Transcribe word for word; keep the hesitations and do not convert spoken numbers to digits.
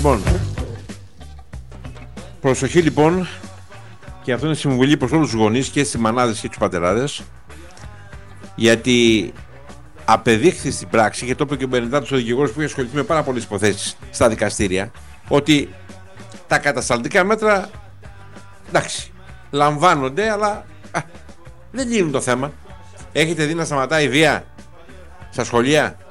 Λοιπόν, προσοχή λοιπόν, και αυτό είναι συμβουλή προς όλους τους γονείς και στις μανάδες και τους πατεράδες, γιατί απεδείχθη στην πράξη, και το είπε και ο Μπενιντάτος, ο δικηγόρος που έχει ασχοληθεί με πάρα πολλές υποθέσεις στα δικαστήρια, ότι τα κατασταλτικά μέτρα, εντάξει, λαμβάνονται, αλλά α, δεν λύνουν το θέμα. Έχετε δει να σταματάει η βία στα σχολεία?